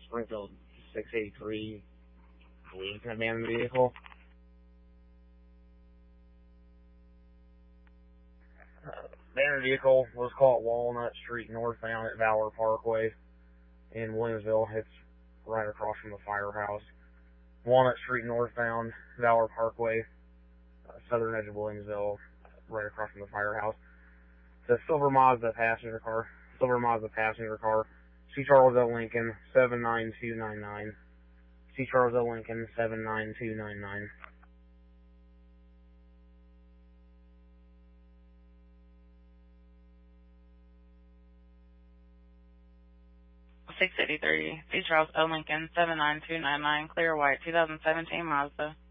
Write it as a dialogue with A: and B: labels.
A: Springfield 683, I believe it's an abandoned vehicle. Abandoned vehicle was caught Walnut Street northbound at Valor Parkway in Williamsville. It's right across from the firehouse. Walnut Street northbound, Valor Parkway, southern edge of Williamsville, right across from the firehouse. It's a silver Mazda passenger car. C. Charles L. Lincoln 79299. C. Charles L. Lincoln 79299.
B: 683, C. Charles L. Lincoln, 79299, clear white, 2017 Mazda.